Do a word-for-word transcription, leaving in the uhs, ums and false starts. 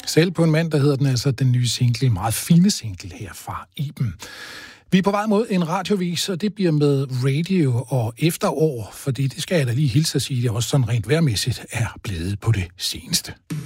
Selv på en mand, der hedder den altså den nye single, en meget fine single her fra Iben. Vi er på vej mod en radiovis, og det bliver med radio og efterår, fordi det skal jeg da lige hilse at sige, det også sådan rent vejrmæssigt er blevet på det seneste.